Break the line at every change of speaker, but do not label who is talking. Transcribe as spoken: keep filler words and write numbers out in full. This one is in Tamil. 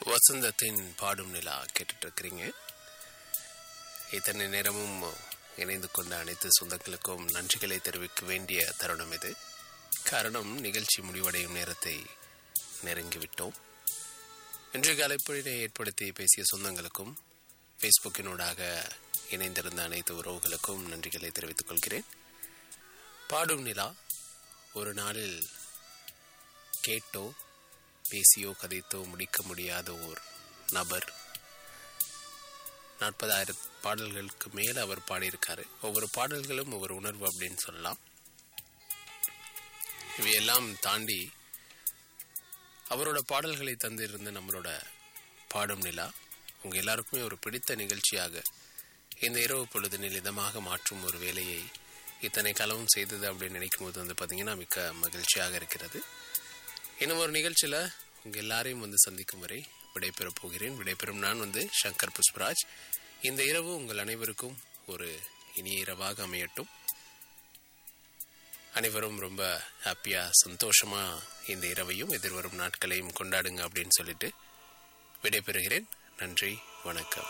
வசந்தத்தின் பாடும் நிலா கேட்டுட்டு இருக்கிறீங்க. இத்தனை நேரமும் இணைந்து கொண்ட அனைத்து சொந்தங்களுக்கும் நன்றிகளை தெரிவிக்க வேண்டிய தருணம் இது. காரணம், நிகழ்ச்சி முடிவடையும் நேரத்தை நெருங்கிவிட்டோம். இன்றைய அழைப்பினை ஏற்படுத்தி பேசிய சொந்தங்களுக்கும் ஃபேஸ்புக்கினூடாக இணைந்திருந்த அனைத்து உறவுகளுக்கும் நன்றிகளை தெரிவித்துக் கொள்கிறேன். பாடும் நிலா ஒரு நாளில் கேட்டோ பேசியோ கதைத்தோ முடிக்க முடியாத ஓர் நபர். நாற்பதாயிரம் பாடல்களுக்கு மேலே அவர் பாடியிருக்காரு. ஒவ்வொரு பாடல்களும் ஒவ்வொரு உணர்வு அப்படின்னு சொல்லலாம். இவையெல்லாம் தாண்டி அவரோட பாடல்களை தந்திருந்த நம்மளோட பாடும் நிலா உங்கள் எல்லாருக்குமே ஒரு பிடித்த நிகழ்ச்சியாக இந்த இரவு பொழுதினில் இதமாக மாற்றும் ஒரு வேலையை இத்தனை காலமும் செய்தது அப்படின்னு நினைக்கும் போது வந்து பார்த்தீங்கன்னா மிக்க மகிழ்ச்சியாக இருக்கிறது. இன்னும் ஒரு நிகழ்ச்சியில் உங்கள் எல்லாரையும் வந்து சந்திக்கும் வரை விடைபெறப் போகிறேன். விடைபெறும் நான் வந்து சங்கர் புஷ்பராஜ். இந்த இரவு உங்கள் அனைவருக்கும் ஒரு இனிய இரவாக அமையட்டும். அனைவரும் ரொம்ப ஹாப்பியாக சந்தோஷமாக இந்த இரவையும் எதிர்வரும் நாட்களையும் கொண்டாடுங்க அப்படின்னு சொல்லிட்டு விடைபெறுகிறேன். நன்றி, வணக்கம்.